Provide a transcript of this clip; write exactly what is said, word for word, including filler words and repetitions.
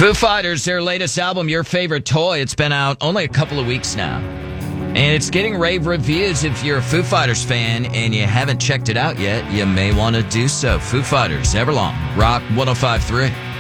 Foo Fighters, their latest album, Your Favorite Toy, it's been out only a couple of weeks now. And it's getting rave reviews. If you're a Foo Fighters fan and you haven't checked it out yet, you may want to do so. Foo Fighters, Everlong, Rock one oh five point three.